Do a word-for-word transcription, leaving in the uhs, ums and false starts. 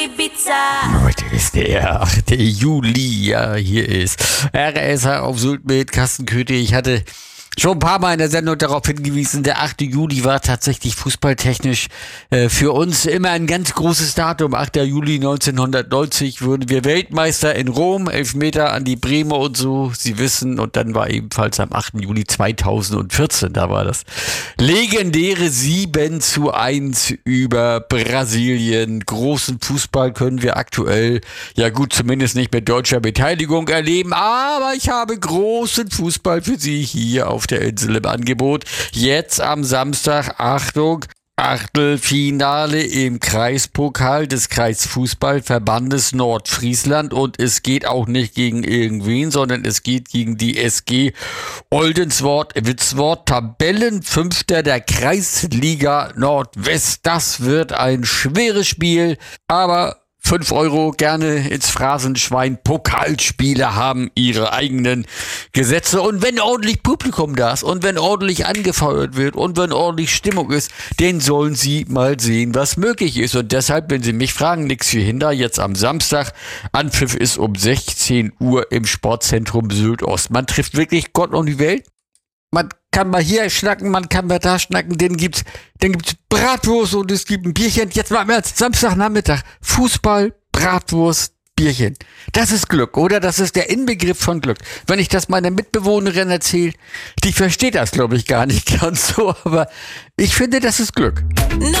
Ibiza. Heute ist der achte Juli, ja, hier ist R S H auf Sylt mit Carsten Köthe. Ich hatte schon ein paar Mal in der Sendung darauf hingewiesen, der achte Juli war tatsächlich fußballtechnisch äh, für uns immer ein ganz großes Datum. achter Juli neunzehnhundertneunzig wurden wir Weltmeister in Rom, Elfmeter an die Bremer und so, Sie wissen. Und dann war ebenfalls am achten Juli zweitausendvierzehn, da war das legendäre sieben zu eins über Brasilien. Großen Fußball können wir aktuell, ja gut, zumindest nicht mit deutscher Beteiligung erleben, aber ich habe großen Fußball für Sie hier auf der Insel im Angebot. Jetzt am Samstag, Achtung, Achtelfinale im Kreispokal des Kreisfußballverbandes Nordfriesland, und es geht auch nicht gegen irgendwen, sondern es geht gegen die S G Oldenswort-Witzwort, Tabellenfünfter der Kreisliga Nordwest. Das wird ein schweres Spiel, aber fünf Euro gerne ins Phrasenschwein. Pokalspiele haben ihre eigenen Gesetze. Und wenn ordentlich Publikum da ist und wenn ordentlich angefeuert wird und wenn ordentlich Stimmung ist, dann sollen Sie mal sehen, was möglich ist. Und deshalb, wenn Sie mich fragen, nichts für Hinder, jetzt am Samstag. Anpfiff ist um sechzehn Uhr im Sportzentrum Sylt-Ost. Man trifft wirklich Gott und die Welt. Man kann mal hier schnacken, man kann mal da schnacken, dann gibt's, dann gibt's Bratwurst und es gibt ein Bierchen. Jetzt mal mehr als Samstagnachmittag. Fußball, Bratwurst, Bierchen. Das ist Glück, oder? Das ist der Inbegriff von Glück. Wenn ich das meiner Mitbewohnerin erzähle, die versteht das, glaube ich, gar nicht ganz so, aber ich finde, das ist Glück.